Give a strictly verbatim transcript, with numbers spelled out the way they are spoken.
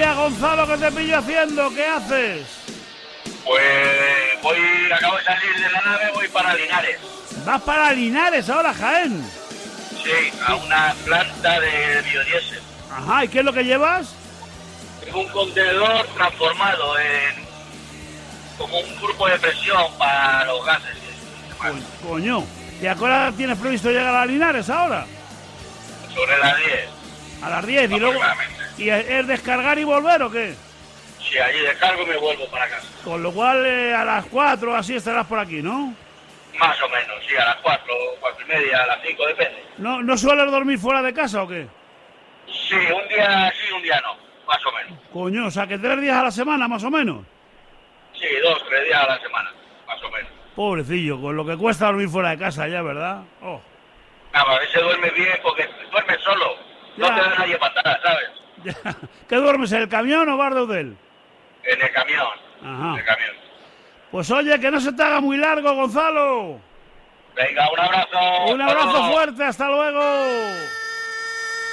días, Gonzalo, ¿qué te pillo haciendo? ¿Qué haces? Pues voy, acabo de salir de la nave, voy para Linares. ¿Vas para Linares ahora, Jaén? Sí, a una planta de biodiesel. Ajá, ¿y qué es lo que llevas? Es un contenedor transformado en como un grupo de presión para los gases. Co- coño, ¿y a qué hora tienes previsto llegar a Linares ahora? Sobre las diez. A las diez y luego... ¿Y es descargar y volver o qué? Sí, allí descargo y me vuelvo para casa. Con lo cual eh, a las cuatro así estarás por aquí, ¿no? Más o menos, sí, a las cuatro, cuatro y media, a las cinco, depende. ¿No, ¿No sueles dormir fuera de casa o qué? Sí, un día sí, un día no, más o menos. Coño, o sea que tres días a la semana más o menos. Sí, dos, tres días a la semana, más o menos. Pobrecillo, con lo que cuesta dormir fuera de casa ya, ¿verdad? Oh. Claro, a veces duerme bien porque duerme solo. No Ya. te da nadie patada, ¿sabes? Ya. ¿Qué duermes, en el camión o vas de hotel? En el camión. Ajá. En el camión. Pues oye, que no se te haga muy largo, Gonzalo. Venga, un abrazo. Un abrazo fuerte, hasta luego.